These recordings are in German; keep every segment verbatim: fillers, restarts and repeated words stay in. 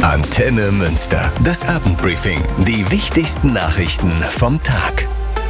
Antenne Münster. Das Abendbriefing. Die wichtigsten Nachrichten vom Tag.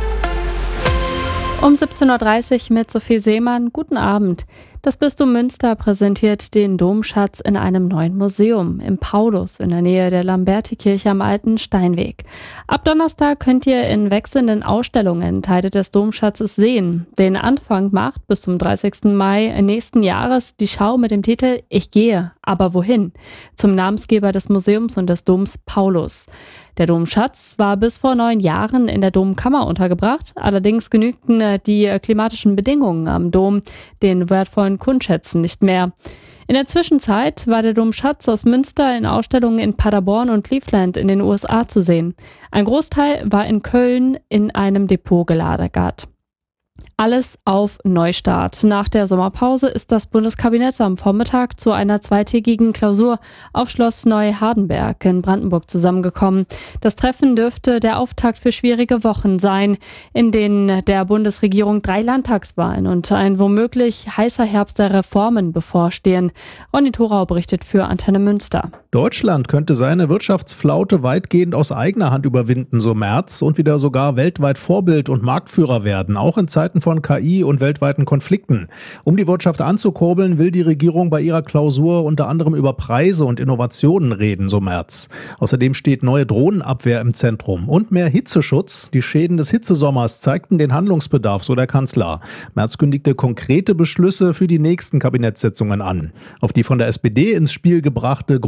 Um siebzehn Uhr dreißig mit Sophie Seemann. Guten Abend. Das Bistum Münster präsentiert den Domschatz in einem neuen Museum im Paulus in der Nähe der Lambertikirche am Alten Steinweg. Ab Donnerstag könnt ihr in wechselnden Ausstellungen Teile des Domschatzes sehen. Den Anfang macht bis zum dreißigsten Mai nächsten Jahres die Schau mit dem Titel Ich gehe, aber wohin? Zum Namensgeber des Museums und des Doms Paulus. Der Domschatz war bis vor neun Jahren in der Domkammer untergebracht. Allerdings genügten die klimatischen Bedingungen am Dom den wertvollen Kundschätzen nicht mehr. In der Zwischenzeit war der Domschatz aus Münster in Ausstellungen in Paderborn und Cleveland in den U S A zu sehen. Ein Großteil war in Köln in einem Depot gelagert. Alles auf Neustart. Nach der Sommerpause ist das Bundeskabinett am Vormittag zu einer zweitägigen Klausur auf Schloss Neu-Hardenberg in Brandenburg zusammengekommen. Das Treffen dürfte der Auftakt für schwierige Wochen sein, in denen der Bundesregierung drei Landtagswahlen und ein womöglich heißer Herbst der Reformen bevorstehen. Ronny Thorau berichtet für Antenne Münster. Deutschland könnte seine Wirtschaftsflaute weitgehend aus eigener Hand überwinden, so Merz, und wieder sogar weltweit Vorbild und Marktführer werden, auch in Zeiten von K I und weltweiten Konflikten. Um die Wirtschaft anzukurbeln, will die Regierung bei ihrer Klausur unter anderem über Preise und Innovationen reden, so Merz. Außerdem steht neue Drohnenabwehr im Zentrum und mehr Hitzeschutz. Die Schäden des Hitzesommers zeigten den Handlungsbedarf, so der Kanzler. Merz kündigte konkrete Beschlüsse für die nächsten Kabinettssitzungen an. Auf die von der S P D ins Spiel gebrachte